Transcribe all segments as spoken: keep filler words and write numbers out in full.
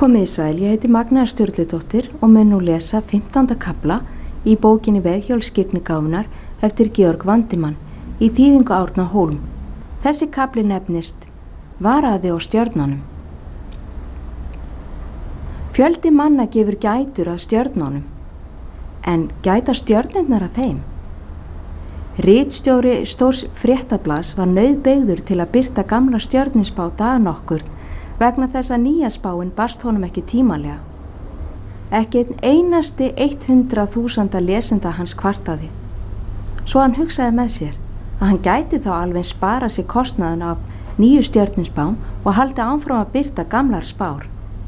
Komið sæl, ég heiti Magnea Sturludóttir og mun nú lesa fimmtánda kafla í bókinni Veðhjól skyggnigáfunnar eftir Georg Vandimann í þýðingu Árna Hólm. Þessi kafli nefnist Varaði á stjörnunum. Fjöldi manna gefur gætur að stjörnunum, en gæta stjörnurnar að þeim? Ritstjóri stórs fréttablaðs var nauðbeygður til að birta gamla stjörnuspá dag nokkurn vegna þess að nýja spáin barst honum ekki tímalega. Ekki einn einasti hundrað þúsunda lesenda hans kvartaði. Svo hann hugsaði með sér að hann gæti þá alveg spara sig kostnaðin af nýju stjörnuspám og haldi áfram að birta gamlar spár.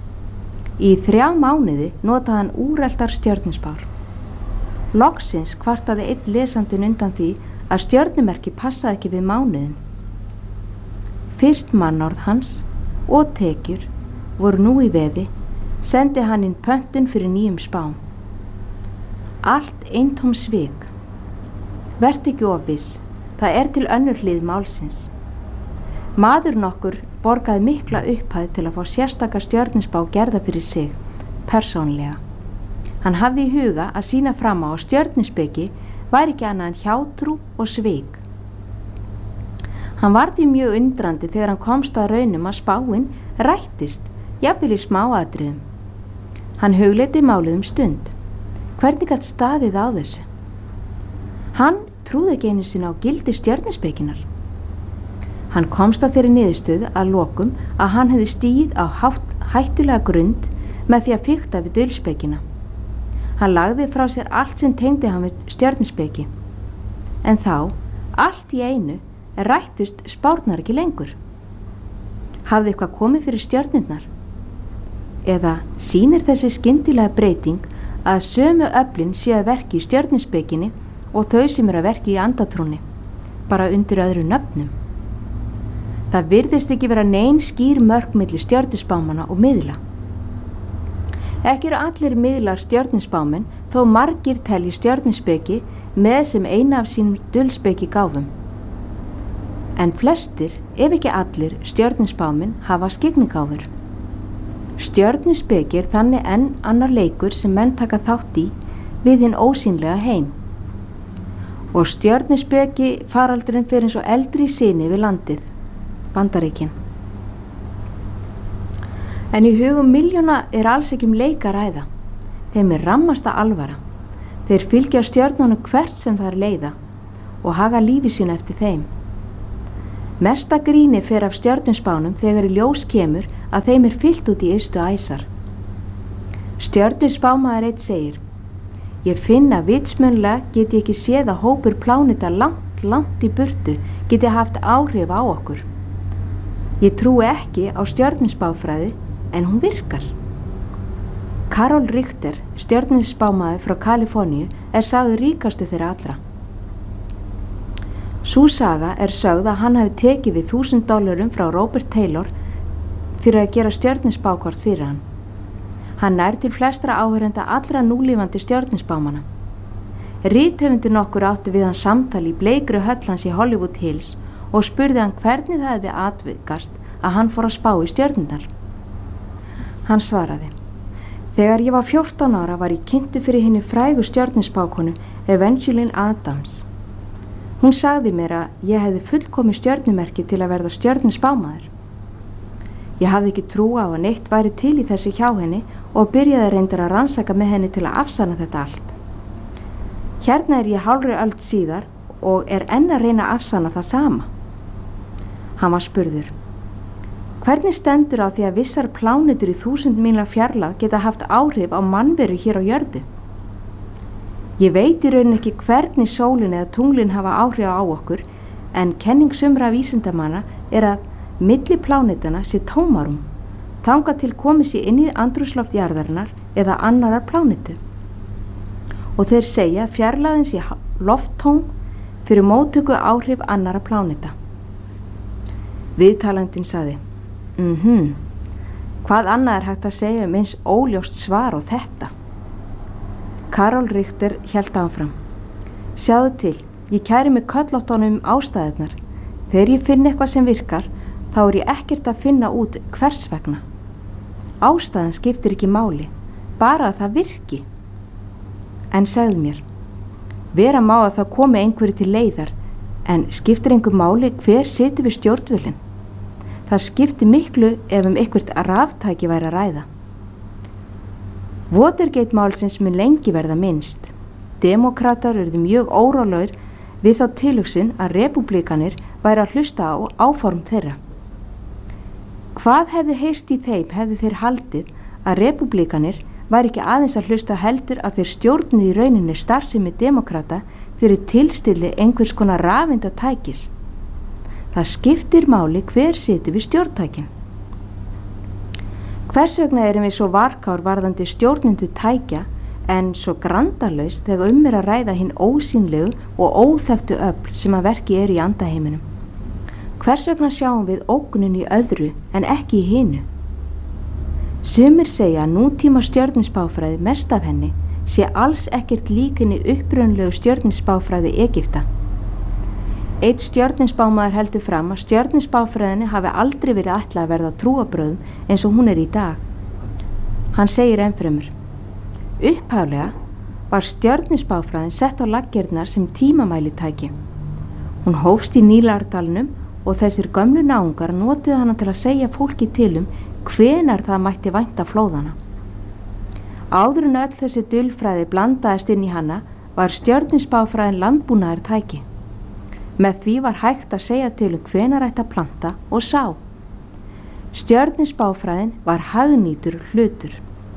Í þrjá mánuði notaði hann úreltar stjörnuspár. Loksins kvartaði einn lesandinn undan því að stjörnumerki passaði ekki við mánuðin. Fyrst mannorð hans og tekjur voru nú í veði, sendi hann inn pöntun fyrir nýjum spám. Allt eintóm svik. Vert ekki of viss, það er til önnur hlið málsins. Maður nokkur borgaði mikla upphæð til að fá sérstaka stjörnuspá gerða fyrir sig, persónlega. Hann hafði í huga að sýna fram á að stjörnuspeki væri ekki annað en hjátrú og svik. Hann var því mjög undrandi þegar hann komst að raunum að spáin rættist, jafnvel í smáatriðum. Hann hugleiddi málið um stund. Hvernig gat staðið á þessu? Hann trúði ekki einu sinni á gildi stjörnuspekinar. Hann komst að þeirri niðurstöðu að lokum að hann hefði stigið á hátt, hættulega grund með því að fikta við dulspekina. Hann lagði frá sér allt sem tengdi hann við stjörnuspeki. En þá, allt í einu, rættust spárnar ekki lengur. Hafði eitthvað komið fyrir stjörnurnar? Eða sýnir þessi skyndilega breyting að sömu öflin sé að verki í stjörnuspekinni og þau sem eru að verki í andatrúnni, bara undir öðru nöfnum? Það virðist ekki vera nein skýr mörk milli stjörnuspámanna og miðla. Ekki eru allir miðlar stjörnuspámenn þó margir telji stjörnuspeki með sem eina af sínum dulspeki gáfum. En flestir, ef ekki allir, stjörnuspámenn hafa skyggnigáfur. Stjörnuspeki er þannig enn annar leikur sem menn taka þátt í við hinn ósýnlega heim. Og stjörnuspeki faraldurinn fer eins og eldri syni við landið, Bandaríkin. En í hugum miljóna er alls ekki um leik að ræða. Þeim er rammasta alvara. Þeir fylgja stjörnunum hvert sem þær leiða og haga lífi sínu eftir þeim. Mesta gríni fer af stjörnuspánum þegar í ljós kemur að þeim er fyllt út í ystu æsar. Stjörnuspámaður einn segir: Ég finn að vitsmunlega get ég ekki séð að hópur pláneta langt, langt í burtu geti haft áhrif á okkur. Ég trúi ekki á stjörnuspáfræði, en hún virkar. Carol Richter, stjörnuspámaður frá Kaliforníu, er sagður ríkastu þeirra allra. Sú saga er sögð að hann hafi tekið við þúsund dollurum frá Robert Taylor fyrir að gera stjörnuspákort fyrir hann. Hann nær til flestra áhorfenda allra núlifandi stjörnuspámanna. Rithöfundur nokkur átti við hann samtal í bleikri höll hans í Hollywood Hills og spurði hann hvernig það hefði atvikast að hann fór að spá í stjörnurnar. Hann svaraði: Þegar ég var fjórtán ára var ég kynntur fyrir hinni frægu stjörnuspákonu Evangeline Adams. Hún sagði mér að ég hefði fullkomið stjörnumerki til að verða stjörnuspámaður. Ég hafði ekki trú á að neitt væri til í þessu hjá henni og byrjaði reyndar að rannsaka með henni til að afsanna þetta allt. Hérna er ég hálfri öld síðar og er enn að reyna að afsanna það sama. Hann var spurður: Hvernig stendur á því að vissar plánetur í þúsund míla fjarlægð geta haft áhrif á mannveru hér á jörðu? Ég veit í raun ekki hvernig sólin eða tunglin hafa áhrif á okkur, en kenning sumra vísindamanna er að milli plánetana sé tómarum, þangað til komið sé inn í andrúmsloft jarðarinnar eða annarar plánetu. Og þeir segja fjarlægðin sé lofttóm fyrir móttöku áhrif annara pláneta. Viðtalandinn sagði: Mhm, hvað annað er hægt að segja um eins óljóst svar á þetta? Carol Richter hélt áfram: Sjáðu til, ég kæri mig köllóttunum um ástæðurnar. Þegar ég finn eitthvað sem virkar, þá er ég ekkert að finna út hvers vegna. Ástæðan skiptir ekki máli, bara að það virki. En segðu mér, vera má að það komi einhverju til leiðar, en skiptir einhver máli hver situr við stjórnvölinn? Það skiptir miklu ef um eitthvert raftæki væri að ræða. Watergate málsins mun lengi verða minnst. Demókratar urðu mjög órólegir við þá tilhugsun að repúblikanir væri að hlusta á áform þeirra. Hvað hefði heyrst í þeim hefði þeir haldið að repúblikanir væri ekki aðeins að hlusta heldur að þeir stjórnuðu í rauninni starfsemi demókrata fyrir tilstilli einhvers konar rafindatækis. Það skiptir máli hver situr við stjórntækin. Hvers vegna erum við svo varkár varðandi stjórnendu tækja en svo grandalaus þegar um er að ræða hinn ósýnlegu og óþekktu öfl sem að verki er í andaheiminum? Hvers vegna sjáum við ógnin í öðru en ekki í hinu? Sumir segja að nútíma stjörnuspáfræði mest af henni sé alls ekkert líkinni upprunalegu stjörnuspáfræði Egypta. Einn stjörnuspámaður heldur fram að stjörnuspáfræðinni hafi aldrei verið ætlað að verða trúarbrögðum eins og hún er í dag. Hann segir ennfremur: Upphaflega var stjörnuspáfræðin sett á laggirnar sem tímamælitæki. Hún hófst í Nílardalnum og þessir gömlu náungar notuðu hana til að segja fólki til um hvenar það mætti vænta flóðana. Áður en öll þessi dulfræði blandaðist inn í hana var stjörnuspáfræðin landbúnaðar tæki. Með því var hægt að segja til um hvenar ætti að planta og sá. Stjörnuspáfræðin var hagnýtur hlutur.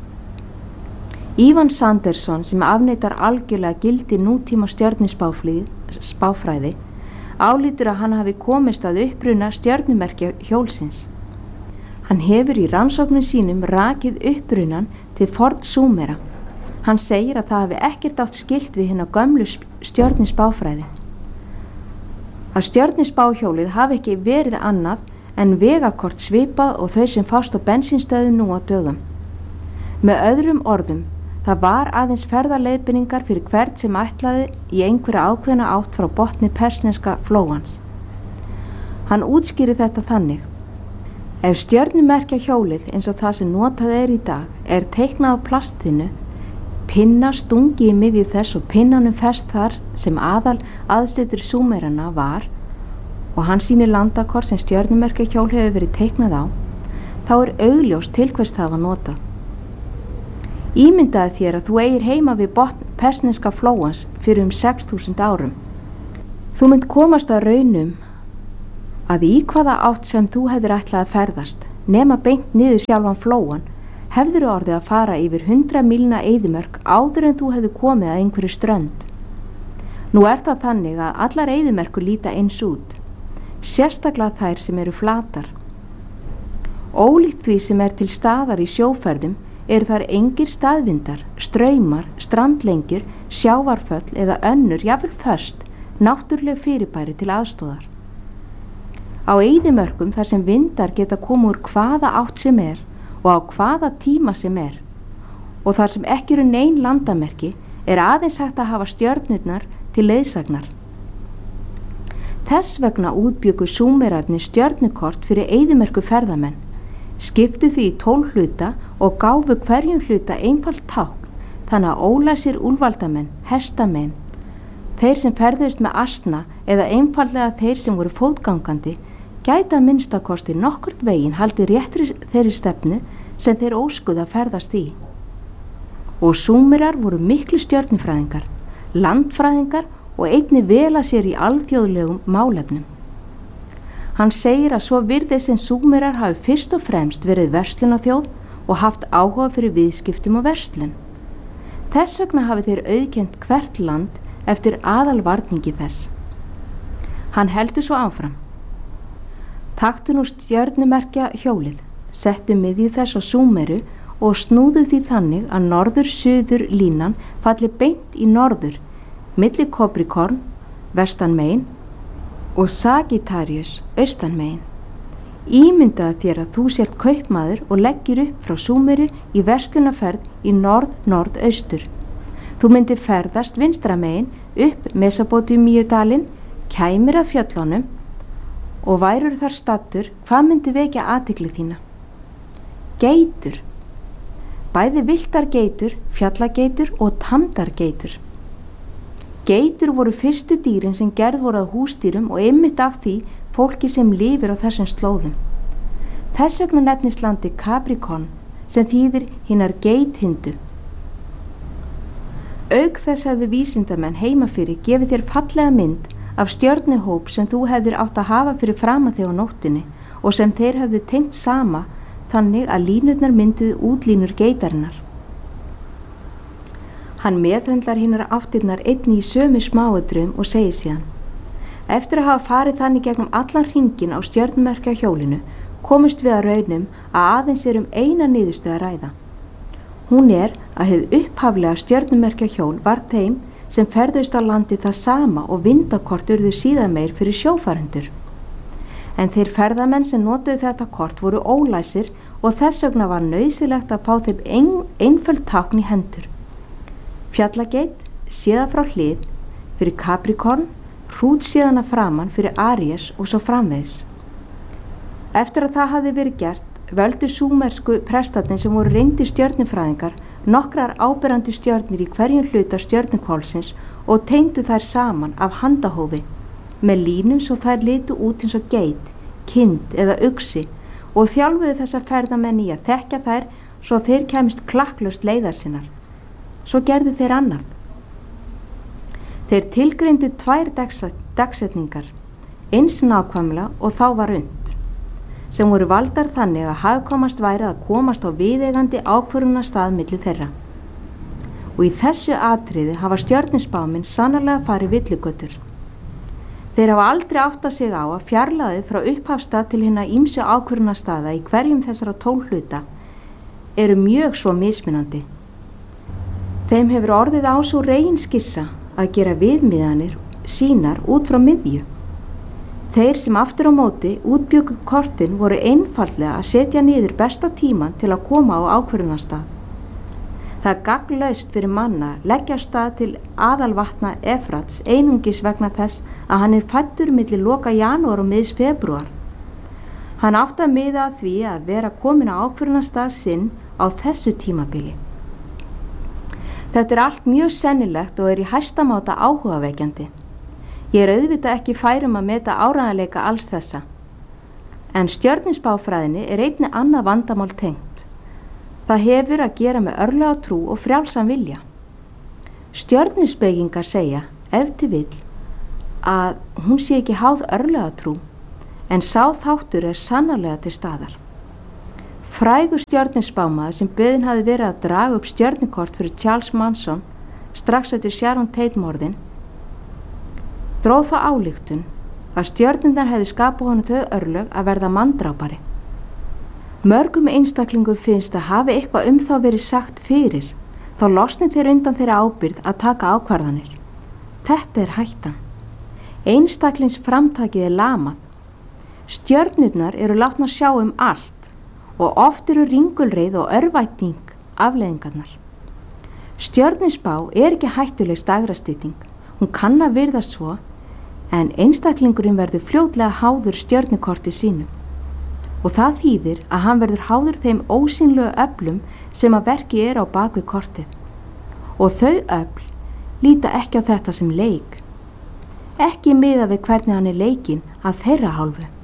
Ivan Sanderson, sem afneitar algjörlega gildi nútíma stjörnuspáfræði, álítur að hann hafi komist að uppruna stjörnumerkja hjólsins. Hann hefur í rannsóknum sínum rakið upprunan til forn-Súmera. Hann segir að það hafi ekkert átt skylt við hina gömlu stjörnuspáfræði. Að stjörnuspáhjólið hafi ekki verið annað en vegakort svipað og þau sem fást á bensínstöðum nú á dögum. Með öðrum orðum, það var aðeins ferðaleiðbeiningar fyrir hvert sem ætlaði í einhverja ákveðna átt frá botni persneska flóans. Hann útskýrir þetta þannig: ef stjörnumerkja hjólið eins og það sem notað er í dag er teiknað á plastinu, pinna stungi í miðju þess og pinnanum fest þar sem aðal aðsetur Súmerana var og hann sýnir landakort sem stjörnumerkja hjól hefur verið teiknað á, þá er augljós til hvers það var notað. Ímyndaði þér að þú eigir heima við botn persneska flóans fyrir um sex þúsund árum. Þú mynd komast að raunum að í hvaða átt sem þú hefðir ætlað að ferðast, nema beint niður sjálfan flóan, hefðir orðið að fara yfir hundrað mílna eyðimörk áður en þú hefði komið að einhverju strönd. Nú er það þannig að allar eyðimörkur líta eins út, sérstaklega þær sem eru flatar. Ólíkt því sem er til staðar í sjóferðum eru þar engir staðvindar, straumar, strandlengjur, sjávarföll eða önnur, jafnvel föst, náttúruleg fyrirbæri til aðstóðar. Á eyðimörkum þar sem vindar geta komið úr hvaða átt sem er og á hvaða tíma sem er og þar sem ekki eru nein landamerki er aðeins hægt að hafa stjörnurnar til leiðsagnar. Þess vegna útbjuggu Súmerarnir stjörnukort fyrir eyðimörku ferðamenn, skiptu því í tólf hluta og gáfu hverjum hluta einfalt tákn, þannig að ólæsir úlfaldamenn, hestamenn, þeir sem ferðust með asna eða einfallega þeir sem voru fótgangandi, gæta að minnstakosti nokkurt veginn haldið réttri þeirri stefnu sem þeir óskuðu að ferðast í. Og Súmerar voru miklu stjörnufræðingar, landfræðingar og einnig vel að sér í alþjóðlegum málefnum. Hann segir að svo virðist sem Súmerar hafi fyrst og fremst verið verslunarþjóð og haft áhuga fyrir viðskiptum og verslun. Þess vegna hafi þeir auðkennt hvert land eftir aðalvarningi þess. Hann heldur svo áfram: taktu nú stjörnumerkja hjólið, settu miðju þess á Súmeru og snúðu því þannig að norður-suður línan falli beint í norður, milli Capricorn, vestan megin, og Sagittarius, austan megin. Ímyndaðu þér að þú sért kaupmaður og leggir upp frá Súmeru í verslunarferð í norð-norðaustur. Þú myndir ferðast vinstra megin upp Mesopotamiudalinn, kæmir að fjöllunum og værur þar stattur, hvað myndi vekja athygli þína? Geitur, bæði villtar geitur, fjallageitur og tamdar geitur. Geitur voru fyrstu dýrin sem gerð voru að húsdýrum og einmitt af því fólki sem lifir á þessum slóðum. Þess vegna nefnist landi Capricorn sem þýðir hinar geithindu. Auk þess hefðu vísindamenn heima fyrir gefið þér fallega mynd af stjörnuhóp sem þú hefðir átt að hafa fyrir framan þig á nóttinni og sem þeir hefðu tengt sama þannig að línurnar mynduðu útlínur geitarinnar. Hann meðhöndlar hinar áttirnar einni í sömu smáatriðum og segir síðan: Eftir að hafa farið þannig gegnum allan hringinn á stjörnumerkja hjólinu komust við að raunum að aðeins er um eina niðurstöðu að ræða. Hún er að hið upphaflega stjörnumerkja hjól var þeim sem ferðust á landi það sama og vindakort urðu síðan meir fyrir sjófarendur. En þeir ferðamenn sem notuðu þetta kort voru ólæsir og þess vegna var nauðsynlegt að fá þeim ein, einföld tákn í hendur. Fjallageit séða frá hlið fyrir Capricorn, hrút séðana framan fyrir Aries og svo framvegis. Eftir að það hafði verið gert, völdu súmersku prestarnir sem voru reyndir stjörnufræðingar nokkrar áberandi stjörnur í hverjum hluta stjörnukólsins og tengdu þær saman af handahófi með línum svo þær litu út eins og geit, kind eða uxi og þjálfuðu þessa ferðamenn í að þekkja þær svo þeir kemist klakklaust leiðar sinnar. Svo gerðu þeir annað. Þeir tilgreindu tvær dagsetningar, eins nákvæmlega og þá var und, sem voru valdar þannig að hagkvæmast væri að komast á viðeigandi ákvörðunarstað milli þeirra. Og í þessu atriði hafa stjörnuspáminn sannarlega farið villigötur. Þeir hafa aldrei áttað sig á að fjarlægðið frá upphafstað til hinna ýmsu ákvörðunarstaða í hverjum þessara tólf hluta eru mjög svo mismunandi. Þeim hefur orðið á svo reginskissa að gera viðmiðanir sínar út frá miðju. Þeir sem aftur á móti útbjuggu kortin voru einfaldlega að setja niður besta tíman til að koma á ákvörðunarstað. Það er gagnlaust fyrir manna leggja stað til aðalvatna Efrats einungis vegna þess að hann er fæddur milli loka janúar og miðs febrúar. Hann átti að miða að því að vera komin á ákvörðunarstað sinn á þessu tímabili. Þetta er allt mjög sennilegt og er í hæstamáta áhugavekjandi. Ég er auðvitað ekki færum að meta áreiðanleika alls þessa. En stjörnuspáfræðinni er einnig annað vandamál tengt. Það hefur að gera með örlagatrú og frjálsan vilja. Stjörnuspekingar segja, ef til vill, að hún sé ekki háð örlagatrú, en sá þáttur er sannarlega til staðar. Frægur stjörnuspámaður sem beðinn hafi verið að draga upp stjörnukort fyrir Charles Manson strax eftir Sharon Tate morðin, dróð þá ályktun að stjörnurnar hefði skapað honum þau örlög að verða manndrápari. Mörgum einstaklingum finnst að hafi eitthvað um þá verið sagt fyrir, þá losni þeir undan þeirra ábyrgð að taka ákvarðanir. Þetta er hættan. Einstaklings framtakið er lamað. Stjörnurnar eru látnar sjá um allt og oft eru ringulreið og örvætting afleiðingarnar. Stjörnuspá er ekki hættuleg stagrastytting. Hún kann að virðast svo, en einstaklingurinn verður fljótlega háður stjörnukorti sínu. Og það þýðir að hann verður háður þeim ósýnlegu öflum sem að verki er á bak við kortið. Og þau öfl líta ekki á þetta sem leik. Ekki miða við hvernig hann er leikinn af þeirra hálfu.